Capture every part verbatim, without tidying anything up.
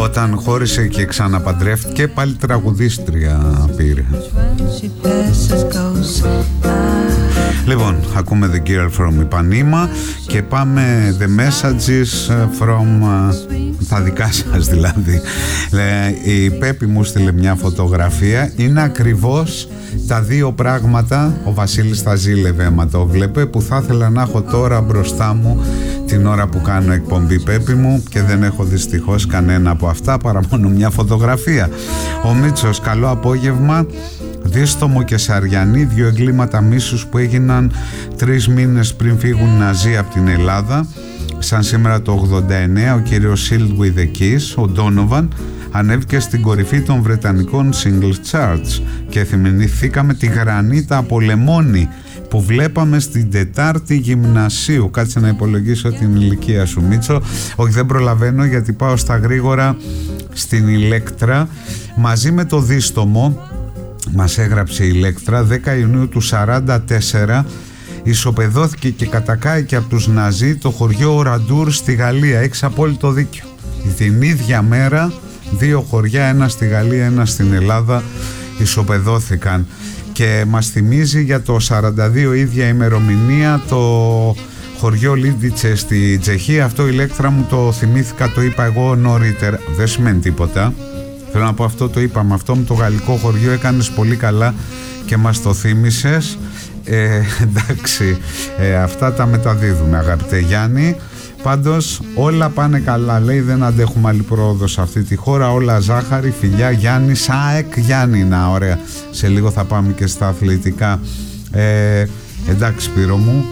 Όταν χώρισε και ξαναπαντρεύτηκε, πάλι τραγουδίστρια πήρε. Λοιπόν, ακούμε The Girl from Ipanema και πάμε The Messages from uh, τα δικά σας δηλαδή. Η Πέπη μου στείλε μια φωτογραφία. Είναι ακριβώς τα δύο πράγματα, ο Βασίλης θα ζήλευε άμα το βλέπε, που θα ήθελα να έχω τώρα μπροστά μου την ώρα που κάνω εκπομπή, Πέπη μου, και δεν έχω δυστυχώς κανένα από αυτά παρά μόνο μια φωτογραφία. Ο Μίτσος, καλό απόγευμα. Δίστομο και Σαριανή, δύο εγκλήματα μίσους που έγιναν τρεις μήνες πριν φύγουν οι Ναζί από την Ελλάδα. Σαν σήμερα το ογδόντα εννέα, ο κύριος Sealed with the Kiss, ο Donovan, ανέβηκε στην κορυφή των βρετανικών singles charts και θυμηθήκαμε τη Γρανίτα από Λεμόνι που βλέπαμε στην Τετάρτη Γυμνασίου. Κάτσε να υπολογίσω την ηλικία σου, Μίτσο. Όχι, δεν προλαβαίνω γιατί πάω στα γρήγορα στην Ηλέκτρα. Μαζί με το Δίστομο, μας έγραψε η Ηλέκτρα, δέκα Ιουνίου του σαράντα τέσσερα ισοπεδώθηκε και κατακάηκε από τους Ναζί το χωριό Οραντούρ στη Γαλλία. Έχεις απόλυτο δίκιο. Την ίδια μέρα δύο χωριά, ένα στη Γαλλία, ένα στην Ελλάδα, ισοπεδώθηκαν. Και μας θυμίζει για το σαράντα δύο ίδια ημερομηνία το χωριό Λίντιτσε στη Τσεχία. Αυτό η Ηλέκτρα μου το θυμήθηκα, το είπα εγώ νωρίτερα. Δεν σημαίνει τίποτα. Θέλω να πω, αυτό το είπαμε, αυτό με το γαλλικό χωριό έκανες πολύ καλά και μας το θύμισες. Ε, εντάξει, ε, αυτά τα μεταδίδουμε, αγαπητέ Γιάννη. Πάντως όλα πάνε καλά, λέει, δεν αντέχουμε άλλη πρόοδο σε αυτή τη χώρα, όλα ζάχαρη, φιλιά, Γιάννη, ΣΑΕΚ, Γιάννη, να ωραία. Σε λίγο θα πάμε και στα αθλητικά. Ε, εντάξει, Σπύρο μου,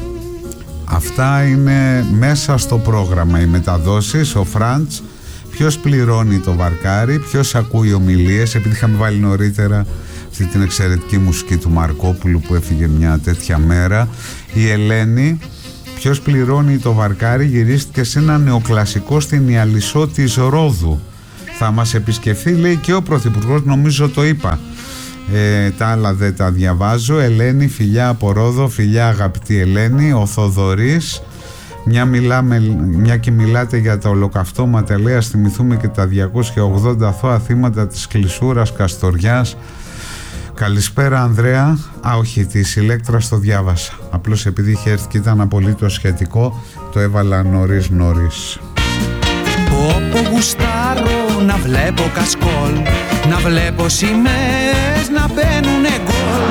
αυτά είναι μέσα στο πρόγραμμα, οι μεταδόσεις, ο Φραντς. Ποιος πληρώνει το βαρκάρι, ποιος ακούει ομιλίες, επειδή είχαμε βάλει νωρίτερα αυτή την εξαιρετική μουσική του Μαρκόπουλου που έφυγε μια τέτοια μέρα. Η Ελένη, ποιος πληρώνει το βαρκάρι, γυρίστηκε σε ένα νεοκλασικό στην Ιαλισσό της Ρόδου. Θα μας επισκεφθεί, λέει, και ο Πρωθυπουργός, νομίζω το είπα. Ε, τα άλλα δεν τα διαβάζω. Ελένη, φιλιά από Ρόδο, φιλιά αγαπητή Ελένη. Ο Θοδωρής, Μια, μιλάμε, μια και μιλάτε για τα ολοκαυτώματα, λέει, ας θυμηθούμε και τα διακόσια ογδόντα αθώα θύματα της Κλεισούρας Καστοριάς. Καλησπέρα Ανδρέα. Α, όχι, της Ηλέκτρας το διάβασα. Απλώς επειδή είχε έρθει και ήταν απολύτως σχετικό, το έβαλα νωρίς νωρίς. Όπου γουστάρω να βλέπω κασκόλ, να βλέπω σημαίες να μπαίνουνε γκολ.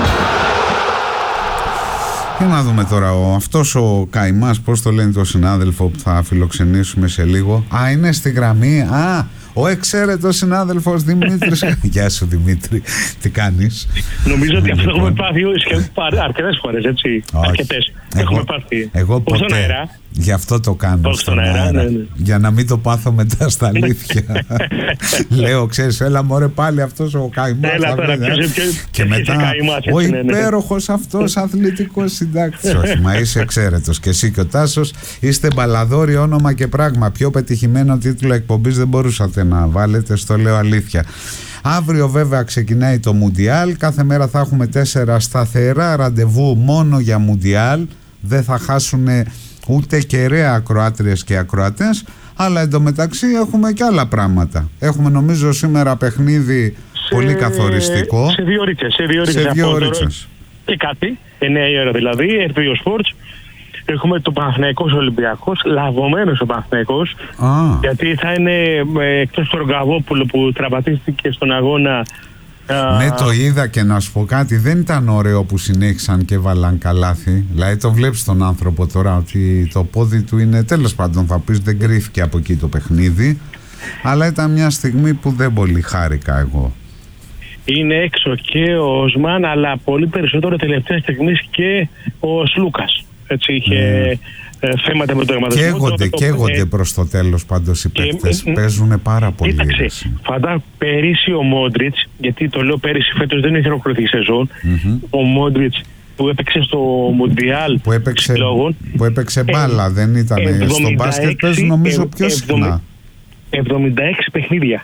Για να δούμε τώρα, ο, αυτός ο καημάς, πώς το λένε το συνάδελφο που θα φιλοξενήσουμε σε λίγο. Α, είναι στη γραμμή. Α, ο εξαίρετος συνάδελφος Δημήτρης. Γεια σου Δημήτρη, τι κάνεις? Νομίζω ότι αυτό έχουμε πάθει αρκετές φορές, έτσι. Αρκετές. Έχουμε πάθει. Εγώ ποτέ. Στον αέρα. Γι' αυτό το κάνω στον αέρα, αέρα. Ναι, ναι. Για να μην το πάθω μετά στα αλήθεια. Λέω, ξέρεις, έλα μωρέ πάλι αυτός ο καημάς. Έλα τώρα, ποιος, ποιος, και μετά ο υπέροχος αυτός αθλητικός συντάκτης. Όχι, μα είσαι εξαίρετος. Και εσύ και ο Τάσος είστε μπαλαδόροι, όνομα και πράγμα. Πιο πετυχημένο τίτλο εκπομπής δεν μπορούσατε να βάλετε, στο λέω αλήθεια. Αύριο βέβαια ξεκινάει το Μουντιάλ. Κάθε μέρα θα έχουμε τέσσερα σταθερά ραντεβού μόνο για Μουντιάλ. Δεν θα χάσουν ούτε κεραία ακροάτριες και ακροατές, αλλά εντωμεταξύ έχουμε και άλλα πράγματα. Έχουμε νομίζω σήμερα παιχνίδι σε... πολύ καθοριστικό. Σε δύο ωρίτσες. Σε δύο ωρίτσες. Σε δύο ωρίτσες. Και κάτι, εννιά η ώρα δηλαδή, έρθει ο Sports. Έχουμε το Παναθηναϊκός Ολυμπιακός, λαβωμένος ο Παναθηναϊκός, ah. γιατί θα είναι ε, εκτός του Ρογκαβόπουλου που τραυματίστηκε στον αγώνα. Ναι, το είδα, και να σου πω κάτι, δεν ήταν ωραίο που συνέχισαν και βάλαν καλάθι. Δηλαδή το βλέπεις τον άνθρωπο τώρα ότι το πόδι του είναι, τέλος πάντων θα πεις, δεν κρύφηκε από εκεί το παιχνίδι, αλλά ήταν μια στιγμή που δεν πολύ χάρηκα εγώ. Είναι έξω και ο Οσμάν, αλλά πολύ περισσότερο τελευταία στιγμή και ο Σλούκας. Έτσι είχε mm. θέματα με το τερματισμό. Καίγονται, το... καίγονται προς το τέλος πάντως οι παίκτες. Και... παίζουν πάρα πολύ. Κοίταξε, φαντά πέρυσι ο Μόντριτς, γιατί το λέω πέρυσι, φέτος δεν είχε ολοκληρωθεί η σεζόν, mm-hmm. ο Μόντριτς που έπαιξε στο Μουντιάλ που έπαιξε, που έπαιξε μπάλα, ε, δεν ήταν εβδομήντα έξι, στο μπάσκετ, παίζουν νομίζω πιο συχνά. εβδομήντα έξι παιχνίδια.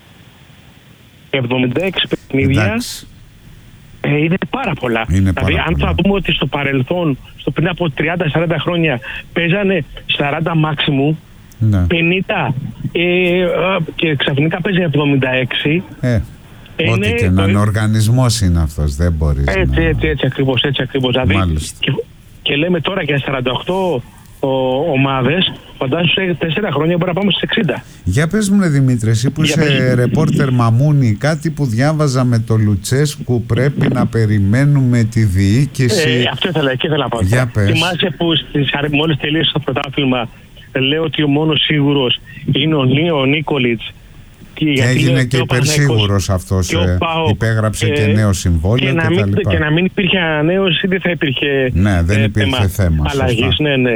εβδομήντα έξι παιχνίδια. Εντάξει. Ε, είναι πάρα πολλά. Είναι δηλαδή, πάρα αν πολλά. θα δούμε ότι στο παρελθόν, στο πριν από τριάντα σαράντα χρόνια, παίζανε σαράντα μάξιμου, Ναι. πενήντα ε, και ξαφνικά παίζει εβδομήντα έξι. Ε, ό,τι και να είναι οργανισμός είναι αυτός, δεν μπορείς έτσι, να... έτσι, έτσι ακριβώς, έτσι ακριβώς. Δηλαδή, και, και λέμε τώρα για σαράντα οκτώ ομάδες, φαντάσου σε τέσσερα χρόνια μπορεί να πάμε στις εξήντα. Για πες μου, Δημήτρη, εσύ που είσαι ρεπόρτερ μαμούνι, κάτι που διάβαζα με το Λουτσέσκου, πρέπει να περιμένουμε τη διοίκηση. Ε, αυτό ήθελα, και ήθελα να πω. Για πες. Θυμάσαι που στις, μόλις τελείωσε το πρωτάθλημα, λέω ότι ο μόνος σίγουρος είναι ο Νίο Νίκολιτς. Και, και έγινε και υπερσίγουρος αυτός, ε, Πάο, υπέγραψε ε, και νέο συμβόλαιο και, και, να τα μην, και να μην υπήρχε ανανέωση, δεν θα υπήρχε. Ναι, δεν ε, υπήρχε θέμα, θέμα αλλαγής, ναι, ναι.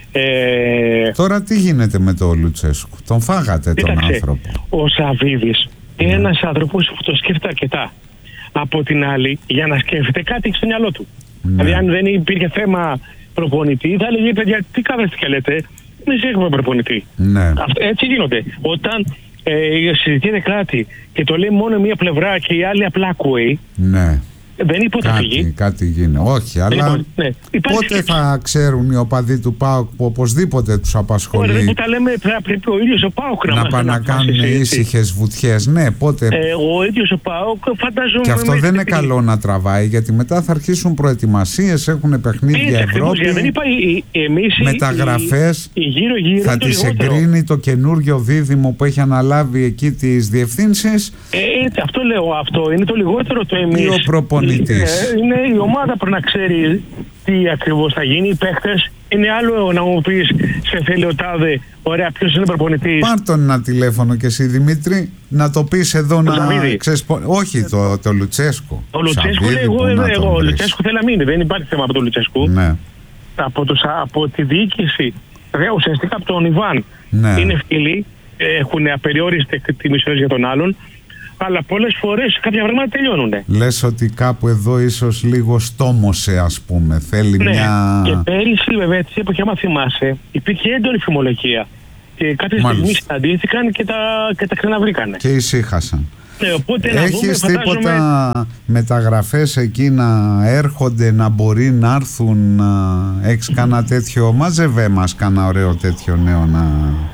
Ε, Τώρα τι γίνεται με τον Λουτσέσκου? Τον φάγατε τον άνθρωπο. Ο Σαββίδης είναι ναι. ένας άνθρωπος που το σκέφτεται αρκετά. Από την άλλη, για να σκέφτεται κάτι έχει στο μυαλό του. Ναι. Δηλαδή, αν δεν υπήρχε θέμα προπονητή, θα έλεγε: παιδιά, τι κάθεστε και λέτε, εμείς έχουμε προπονητή. Ναι. Αυτό, έτσι γίνονται. Όταν ε, συζητείται κάτι και το λέει μόνο μία πλευρά και η άλλη απλά ακούει. Ναι. Δεν είπε ότι κάτι, φύγει. Κάτι γίνει. Όχι, αλλά ναι. πότε σκέψη. Θα ξέρουν οι οπαδοί του ΠΑΟΚ που οπωσδήποτε τους απασχολεί? Ωραία, που τα λέμε, θα πρέπει ο ίδιος ο ΠΑΟΚ να, να πάνε να κάνουν ήσυχες βουτιές. Ναι, πότε. Ε, ο ίδιος ο ΠΑΟΚ φαντάζομαι. Και αυτό δεν είναι καλό να τραβάει, γιατί μετά θα αρχίσουν προετοιμασίες, έχουν παιχνίδια Ευρώπη. Δεν είπα, εμείς, μεταγραφές. Η, η γύρω, γύρω, θα τις εγκρίνει το καινούριο δίδυμο που έχει αναλάβει εκεί τις διευθύνσεις. Ε, αυτό λέω, αυτό είναι το λιγότερο το εμείς. Ή ο προπονητής. Ε, είναι η ομάδα που να ξέρει τι ακριβώς θα γίνει. Οι παίχτες είναι άλλο να μου πεις σε θέλει ο τάδε, ωραία, ποιος είναι προπονητής. Πάρ' τον ένα τηλέφωνο και εσύ, Δημήτρη, να το πεις εδώ το να ξεσπο... Όχι, το, το Λουτσέσκου. Ο Λουτσέσκου λέει εγώ, εγώ, εγώ ο Λουτσέσκου θέλει να μείνει. Δεν υπάρχει θέμα από τον Λουτσέσκου. Ναι. Από, τους, από τη διοίκηση, βέβαια ουσιαστικά από τον Ιβάν. Ναι. Είναι φίλοι, έχουν απεριόριστη εκτίμηση για τον άλλον. Αλλά πολλές φορές κάποια πράγματα τελειώνουν. Λες ότι κάπου εδώ ίσως λίγο στόμωσε, ας πούμε. Θέλει ναι. μια... Και πέρυσι, βέβαια, τη εποχή, άμα θυμάσαι, υπήρχε έντονη φημολογία. Και κάποιες στιγμές συναντήθηκαν και τα, και τα ξαναβρήκανε. Και ησύχασαν. Ναι, οπότε, έχεις να δούμε, τίποτα φαντάζομαι... μεταγραφές εκεί να έρχονται, να μπορεί να έρθουν? Να... Έχεις κανένα τέτοιο? Μάζευε μας κανένα ωραίο τέτοιο νέο να...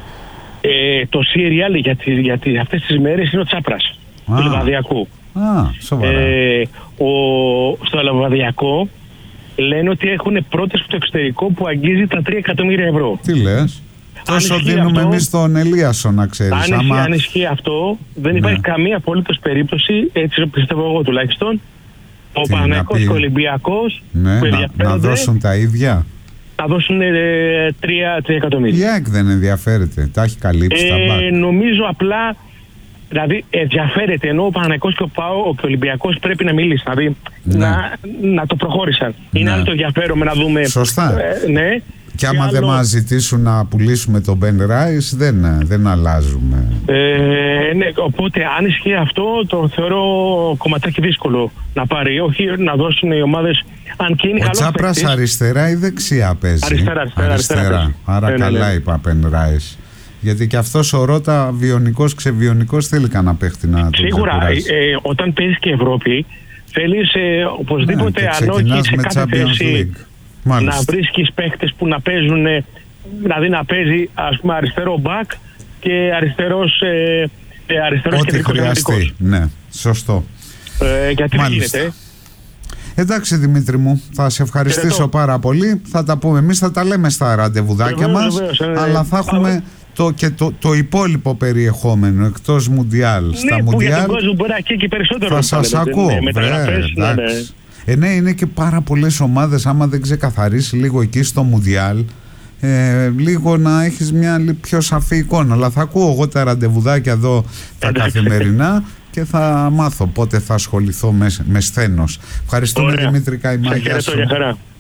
Ε, το σύριαλ για, τις, για τις, αυτές τις μέρες είναι ο Τσάπρας. Α, του Λεβαδιακού. Α, σοβαρά. Ε, ο, στο Λεβαδιακό λένε ότι έχουν πρόταση από το εξωτερικό που αγγίζει τα τρία εκατομμύρια ευρώ. Τι λες? Τόσο δίνουμε εμείς στον Ελίασο, να ξέρεις. Αν, άμα... αν ισχύει αυτό, δεν υπάρχει ναι. καμία απολύτως περίπτωση, έτσι πιστεύω εγώ τουλάχιστον, ο Παναθηναϊκός και ο Ολυμπιακός ναι, να, να δώσουν τα ίδια. Θα δώσουν ε, τρία εκατομμύρια. Η ΑΕΚ δεν ενδιαφέρεται, τα έχει καλύψει ε, τα μπακ. Νομίζω απλά, δηλαδή ενδιαφέρεται, ενώ ο Παναθηναϊκός και ο ΠΑΟ και ο Ολυμπιακός πρέπει να μιλήσει, δηλαδή ναι. να, να το προχώρησαν. Ναι. Είναι άλλο το ενδιαφέρον να δούμε. Σωστά. Ε, ναι. Και άμα άλλο... δεν μας ζητήσουν να πουλήσουμε τον Ben Rice, δεν, δεν αλλάζουμε. Ε, ναι, οπότε αν ισχύει αυτό, το θεωρώ κομματάκι δύσκολο να πάρει. Όχι να δώσουν οι ομάδες. Αν και είναι ο Τσάπρας παίκτης, αριστερά ή δεξιά παίζει? Αριστερά, αριστερά. αριστερά, αριστερά. Άρα ναι, καλά ναι, ναι. είπα Ben Rice. Γιατί και αυτός ο Ρώτα βιονικός, ξεβιονικός, θέλει κανένα παίχτη να τον σίγουρα, ε, όταν παίζεις και Ευρώπη, θέλεις ε, οπωσδήποτε, ναι, αν όχι σε κάθε θέση, μάλιστα, να βρίσκεις παίχτες που να παίζουν, δηλαδή να παίζει ας πούμε αριστερό μπακ και αριστερός, ε, αριστερός ό,τι κεντρικός χρειαστεί. Ναι, σωστό. Ε, γιατί δεν γίνεται. Εντάξει, Δημήτρη μου, θα σε ευχαριστήσω Χαιρετώ. πάρα πολύ. Θα τα πούμε εμείς, θα τα λέμε στα ραντεβουδάκια βεβαίως, μας, βεβαίως, ε, αλλά θα έχουμε το, και το, το υπόλοιπο περιεχόμενο εκτός Μουντιάλ. Ναι, στα που Μουντιάλ για τον κόσμο μπορεί και περισσότερο θα σας ακούω. Ναι, Βρε, ναι, ναι. Ε, ναι, είναι και πάρα πολλές ομάδες. Άμα δεν ξεκαθαρίσει λίγο εκεί στο Μουντιάλ, ε, λίγο να έχεις μια πιο σαφή εικόνα. Αλλά θα ακούω εγώ τα ραντεβουδάκια εδώ τα καθημερινά και θα μάθω πότε θα ασχοληθώ με, με σθένος. Ευχαριστούμε, Δημήτρη Καϊμά. Γεια σου.